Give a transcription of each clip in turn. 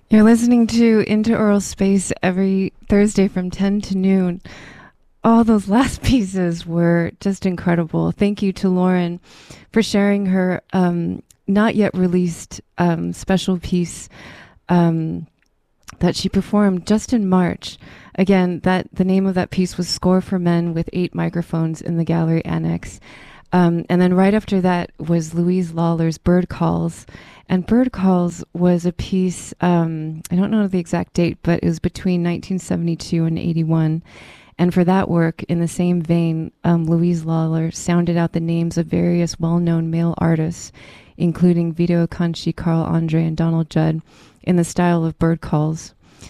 You're listening to Interoral Space every Thursday from 10 to noon. All those last pieces were just incredible. Thank you to Lauren for sharing her not yet released special piece that she performed just in March. Again, that the name of that piece was Score for Men with 8 microphones in the gallery annex. And then right after that was Louise Lawler's Bird Calls. And Bird Calls was a piece, I don't know the exact date, but it was between 1972 and 81. And for that work, in the same vein, Louise Lawler sounded out the names of various well-known male artists, including Vito Acconci, Carl Andre, and Donald Judd, in the style of Bird Calls.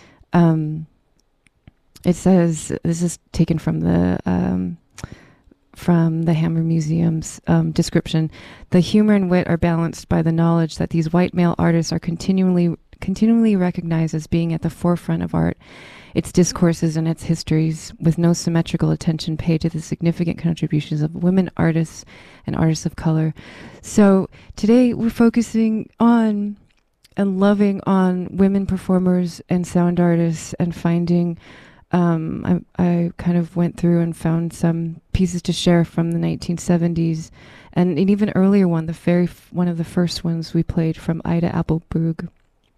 It says, this is taken from the Hammer Museum's description, the humor and wit are balanced by the knowledge that these white male artists are continually recognized as being at the forefront of art, its discourses and its histories, with no symmetrical attention paid to the significant contributions of women artists and artists of color. So today we're focusing on and loving on women performers and sound artists and finding I kind of went through and found some pieces to share from the 1970s, and an even earlier one, one of the first ones we played from Ida Appelbrug,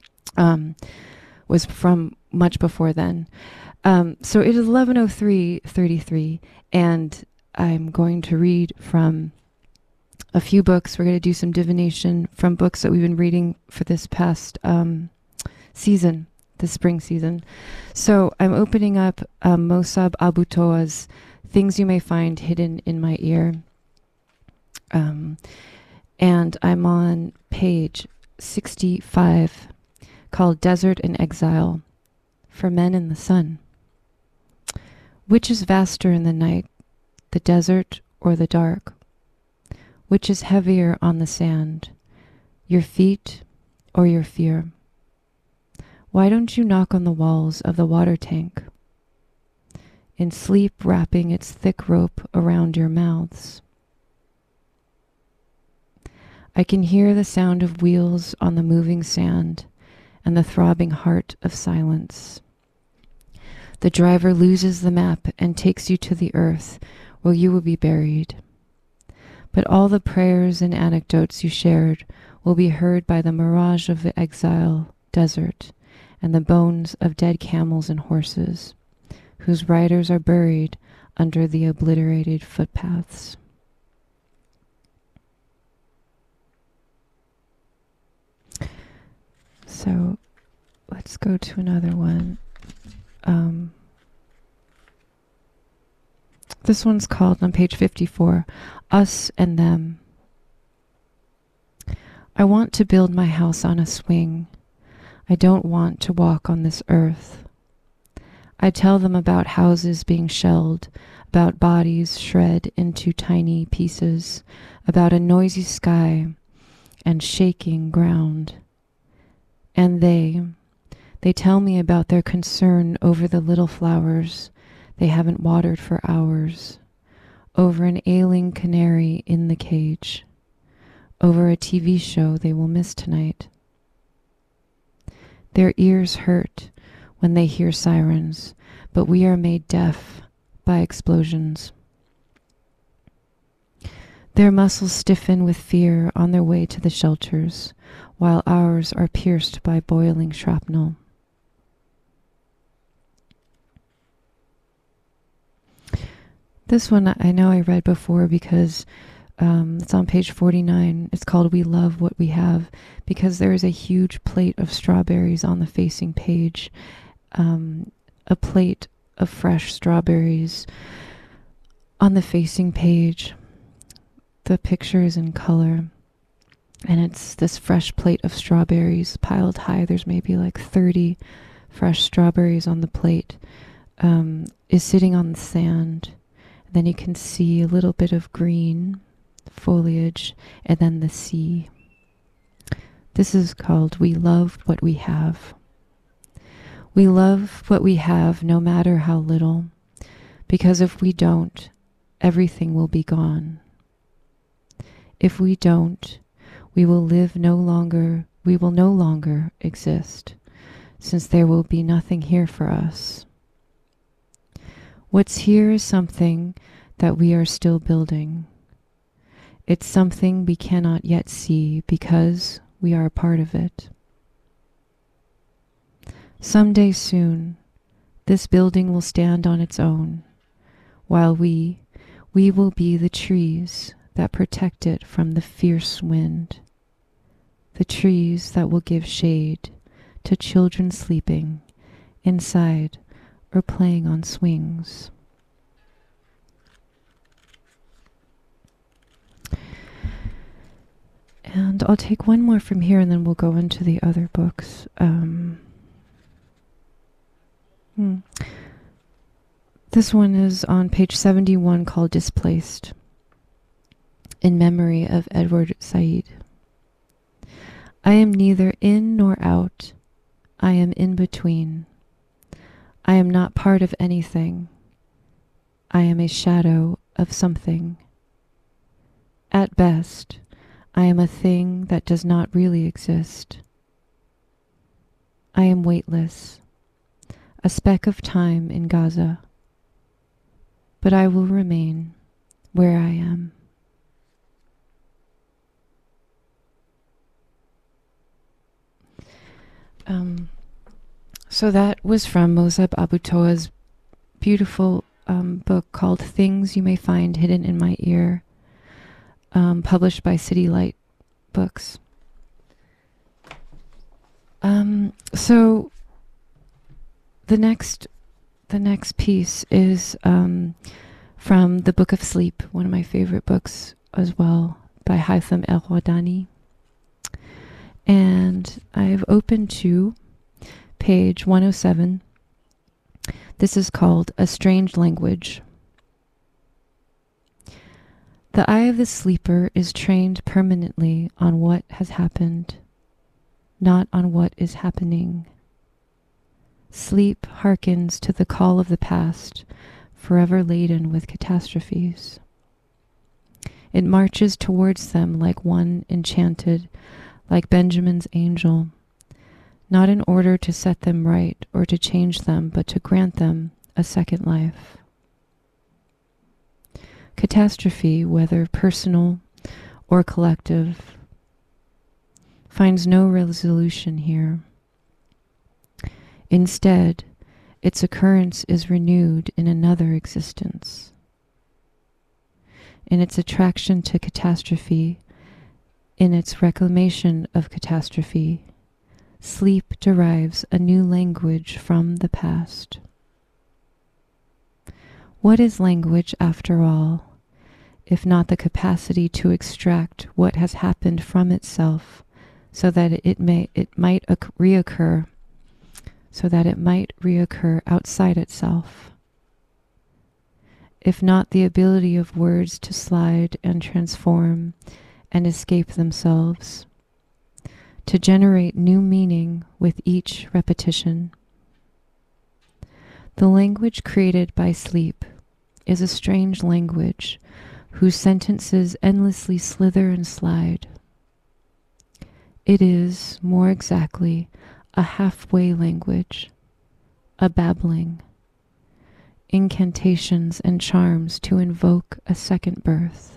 was from much before then. So it is 11:03:33, and I'm going to read from a few books. We're going to do some divination from books that we've been reading for this past season. The spring season. So I'm opening up Mossab Abutoa's Things You May Find Hidden in My Ear. And I'm on page 65, called Desert and Exile, for Men in the Sun. Which is vaster in the night, the desert or the dark? Which is heavier on the sand, your feet or your fear? Why don't you knock on the walls of the water tank? In sleep, wrapping its thick rope around your mouths. I can hear the sound of wheels on the moving sand and the throbbing heart of silence. The driver loses the map and takes you to the earth where you will be buried. But all the prayers and anecdotes you shared will be heard by the mirage of the exile desert and the bones of dead camels and horses, whose riders are buried under the obliterated footpaths. So let's go to another one. This one's called, on page 54, Us and Them. I want to build my house on a swing. I don't want to walk on this earth. I tell them about houses being shelled, about bodies shred into tiny pieces, about a noisy sky and shaking ground. And they tell me about their concern over the little flowers they haven't watered for hours, over an ailing canary in the cage, over a TV show they will miss tonight. Their ears hurt when they hear sirens, but we are made deaf by explosions. Their muscles stiffen with fear on their way to the shelters, while ours are pierced by boiling shrapnel. This one I know I read before because it's on page 49. It's called We Love What We Have, because there is a huge plate of strawberries on the facing page. A plate of fresh strawberries on the facing page. The picture is in color, and it's this fresh plate of strawberries piled high. There's maybe like 30 fresh strawberries on the plate, is sitting on the sand. Then you can see a little bit of green foliage, and then the sea. This is called We Love What We Have. We love what we have no matter how little, because if we don't, everything will be gone. If we don't, we will no longer exist. since there will be nothing here for us. What's here is something that we are still building. It's something we cannot yet see because we are a part of it. Someday soon, this building will stand on its own, while we will be the trees that protect it from the fierce wind, the trees that will give shade to children sleeping inside or playing on swings. And I'll take one more from here and then we'll go into the other books. This one is on page 71 called Displaced, in memory of Edward Said. I am neither in nor out. I am in between. I am not part of anything. I am a shadow of something. At best, I am a thing that does not really exist. I am weightless, a speck of time in Gaza, but I will remain where I am. So that was from Mozab Abu Toa's beautiful book called Things You May Find Hidden in My Ear, published by City Light Books. So the next piece is from the Book of Sleep, one of my favorite books as well, by Haytham El-Wadani. And I've opened to page 107. This is called A Strange Language. The eye of the sleeper is trained permanently on what has happened, not on what is happening. Sleep hearkens to the call of the past, forever laden with catastrophes. It marches towards them like one enchanted, like Benjamin's angel, not in order to set them right or to change them, but to grant them a second life. Catastrophe, whether personal or collective, finds no resolution here. Instead, its occurrence is renewed in another existence. In its attraction to catastrophe, in its reclamation of catastrophe, sleep derives a new language from the past. What is language, after all, if not the capacity to extract what has happened from itself so that it might reoccur outside itself? If not the ability of words to slide and transform and escape themselves, to generate new meaning with each repetition. The language created by sleep is a strange language whose sentences endlessly slither and slide. It is, more exactly, a halfway language, a babbling, incantations and charms to invoke a second birth.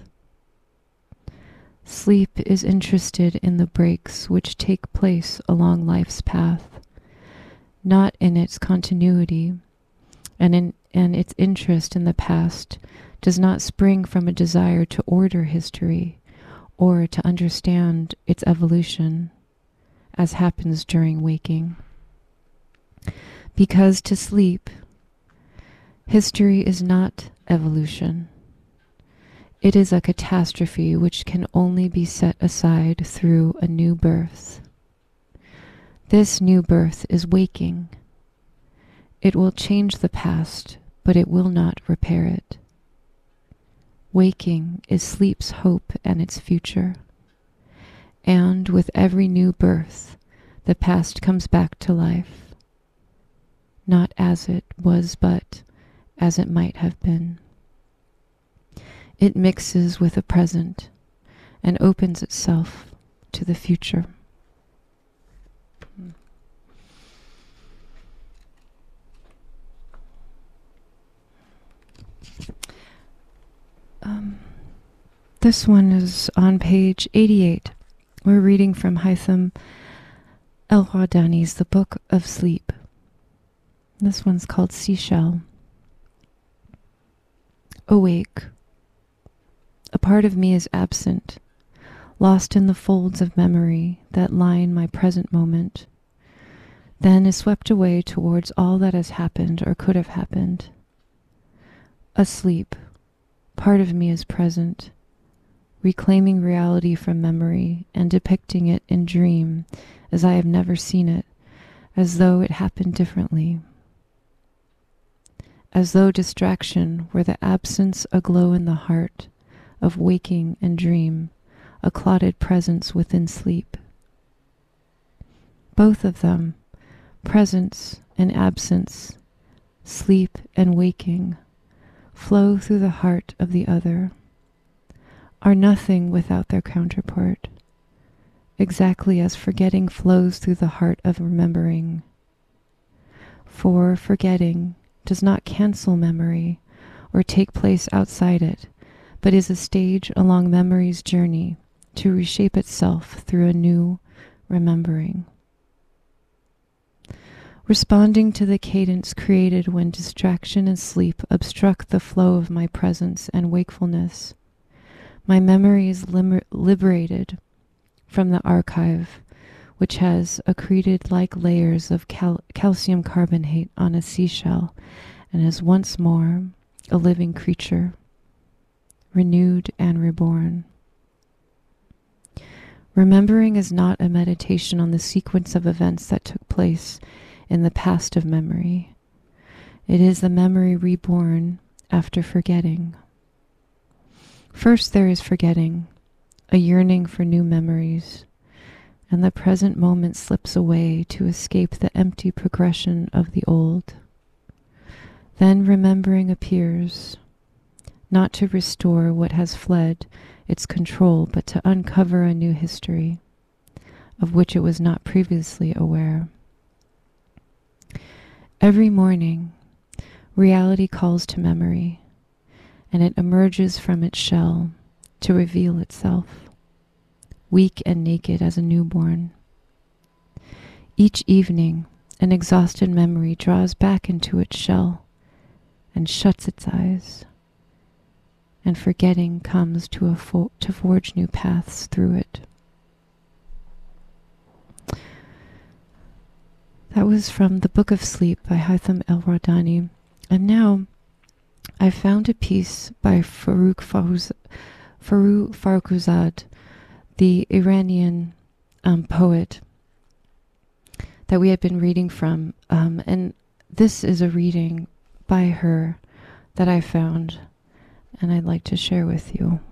Sleep is interested in the breaks which take place along life's path, not in its continuity, and its interest in the past does not spring from a desire to order history or to understand its evolution, as happens during waking. Because to sleep, history is not evolution. It is a catastrophe which can only be set aside through a new birth. This new birth is waking. It will change the past, but it will not repair it. Waking is sleep's hope and its future. And with every new birth, the past comes back to life, not as it was, but as it might have been. It mixes with the present and opens itself to the future. this one is on page 88. We're reading from Haitham El-Wadani's The Book of Sleep. This one's called Seashell. Awake. A part of me is absent, lost in the folds of memory that line my present moment, then is swept away towards all that has happened or could have happened. Asleep, part of me is present, reclaiming reality from memory and depicting it in dream as I have never seen it, as though it happened differently. As though distraction were the absence aglow in the heart of waking and dream, a clotted presence within sleep. Both of them, presence and absence, sleep and waking, flow through the heart of the other, are nothing without their counterpart, exactly as forgetting flows through the heart of remembering. For forgetting does not cancel memory or take place outside it, but is a stage along memory's journey to reshape itself through a new remembering. Responding to the cadence created when distraction and sleep obstruct the flow of my presence and wakefulness, my memory is liberated from the archive, which has accreted like layers of calcium carbonate on a seashell, and is once more a living creature, renewed and reborn. Remembering is not a meditation on the sequence of events that took place in the past of memory. It is the memory reborn after forgetting. First there is forgetting, a yearning for new memories, and the present moment slips away to escape the empty progression of the old. Then remembering appears, not to restore what has fled its control, but to uncover a new history, of which it was not previously aware. Every morning, reality calls to memory, and it emerges from its shell to reveal itself, weak and naked as a newborn. Each evening, an exhausted memory draws back into its shell and shuts its eyes, and forgetting comes to forge new paths through it. That was from The Book of Sleep by Haitham El-Wadani. And now I found a piece by Farooq Farrokhzad, the Iranian poet that we had been reading from. And this is a reading by her that I found, and I'd like to share with you.